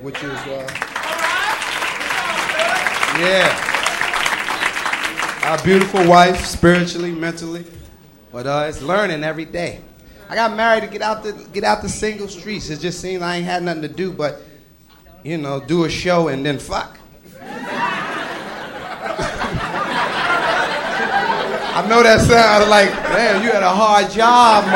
which is, yeah, our beautiful wife, spiritually, mentally, but it's learning every day. I got married to get out the single streets. It just seemed I ain't had nothing to do but, you know, do a show and then fuck. I know that sounds like, damn, you had a hard job,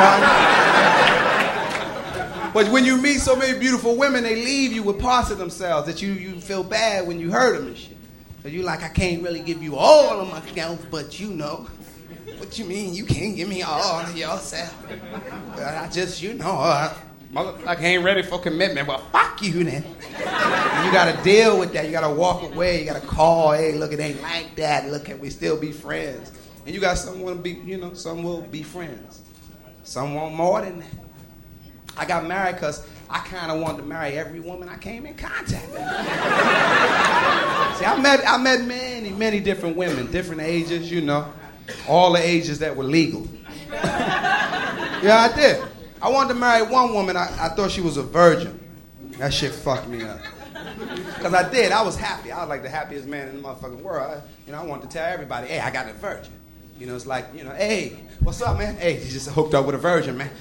Martin. But when you meet so many beautiful women, they leave you with parts of themselves that you feel bad when you hurt them and shit. Cause you like, I can't really give you all of myself, but you know. What you mean you can't give me all of yourself? I just, you know, motherfucker ain't ready for commitment. Well, fuck you then. And you gotta deal with that. You gotta walk away. You gotta call, hey, look, it ain't like that. Look, can we still be friends? And you got some want to be, you know, some will be friends. Some want more than that. I got married because I kind of wanted to marry every woman I came in contact with. See, I met many different women, different ages, you know. All the ages that were legal. Yeah, I did. I wanted to marry one woman. I thought she was a virgin. That shit fucked me up. Because I did. I was happy. I was like the happiest man in the motherfucking world. I wanted to tell everybody, hey, I got a virgin. You know, it's like, you know, hey, what's up, man? Hey, you just hooked up with a virgin, man.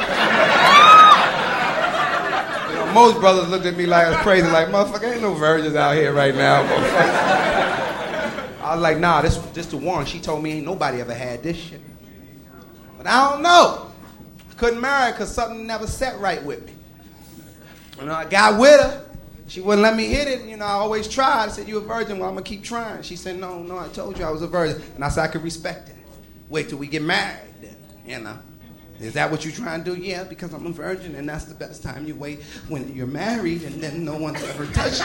You know, most brothers looked at me like I was crazy, like, motherfucker, ain't no virgins out here right now, motherfucker. I was like, nah, this the one. She told me ain't nobody ever had this shit. But I don't know. I couldn't marry her because something never set right with me. You know, I got with her. She wouldn't let me hit it. You know, I always tried. I said, you a virgin? Well, I'm going to keep trying. She said, no, I told you I was a virgin. And I said, I could respect that. Wait till we get married then, you know. Is that what you're trying to do? Yeah, because I'm a virgin, and that's the best time you wait when you're married, and then no one's ever touched you.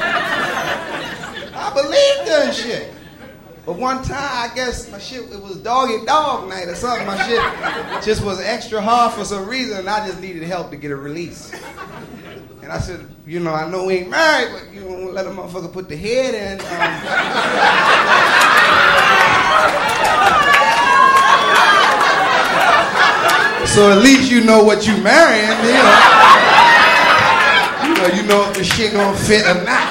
I believed that shit. But one time, I guess my shit, it was doggy dog night or something. My shit just was extra hard for some reason, and I just needed help to get a release. And I said, you know, I know we ain't married, but you don't let a motherfucker put the head in. So at least you know what you marrying, you know if the shit gonna fit or not.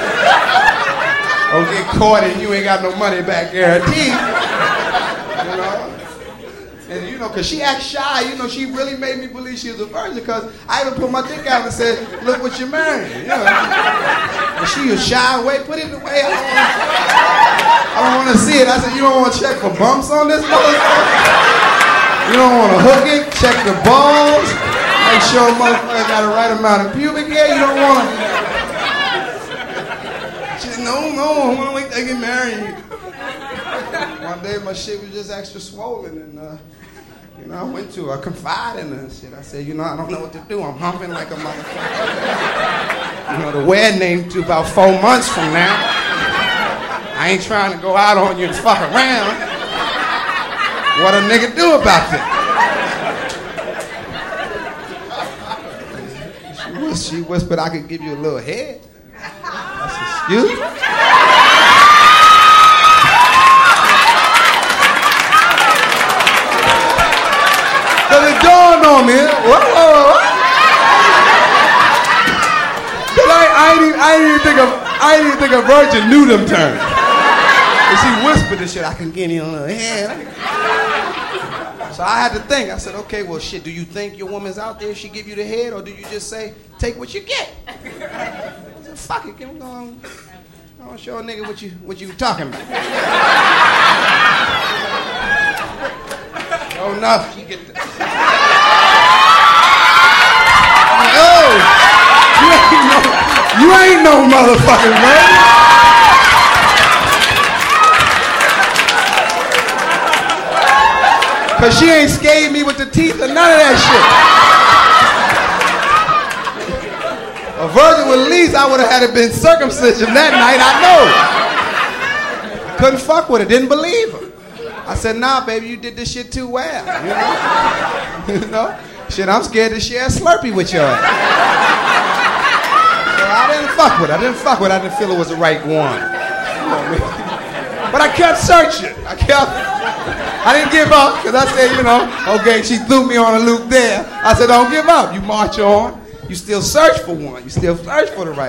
Don't get caught and you ain't got no money back guaranteed. You know? And you know, cause she act shy, you know, she really made me believe she was a virgin because I even put my dick out and said, look what you're marrying, you know. And she was shy away, put it away, I don't wanna see it. I said, you don't wanna check for bumps on this motherfucker? You don't wanna hook it, check the balls, make sure a motherfucker got the right amount of pubic hair, you don't wanna. She said, no, I wanna wait till I get married. One day my shit was just extra swollen and you know, I went to her, I confided in her and shit. I said, you know, I don't know what to do. I'm humping like a motherfucker. You know, the wedding ain't to about 4 months from now. I ain't trying to go out on you and fuck around. What a nigga do about that? She whispered I could give you a little head. I said, excuse me? Cause it dawned on me. What? Cause I didn't even think a virgin knew them terms. And she whispered this shit. I can give you a little head. So I had to think. I said, okay, well, shit. Do you think your woman's out there? She give you the head, or do you just say, take what you get? I said, fuck it. I'm going to show a nigga what you talking about. Oh, enough. She get that. Oh, you ain't no motherfucking man. Cause she ain't scathed me with the teeth or none of that shit. A virgin with least, I would have had it been circumcision that night, I know. Couldn't fuck with her, didn't believe her. I said, nah, baby, you did this shit too well. You know? Shit, I'm scared to share a Slurpee with your ass. So I didn't fuck with her. I didn't feel it was the right one. You know what I mean? But I kept searching. I didn't give up, because I said, you know, okay, she threw me on a loop there. I said, don't give up. You march on. You still search for one. You still search for the right